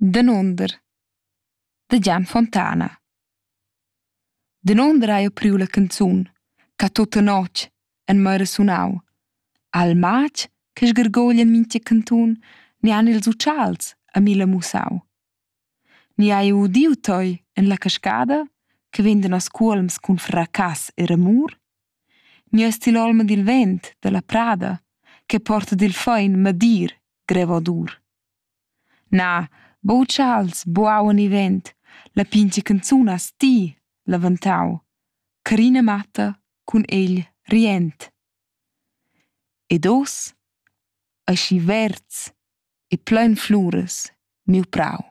Danunder da Gian Fontana. Danunder hai jeu priu la canzun che tutta notg en meira sunau. Al matg che sgargoglia in mintga cantun ni han ils utschals a mila mussau. Ni hai jeu udiu toi en la cascada che venda nos cuolms cun fracass e ramur? Ni es til olma dil vent da la prada che porta dil fein madir greva dur. Na, bo utschals buauan i vent, la pintga canzun has ti lavantau, carina matta cun egl rient. Ed us, aschi verds e plein fluras, miu prau.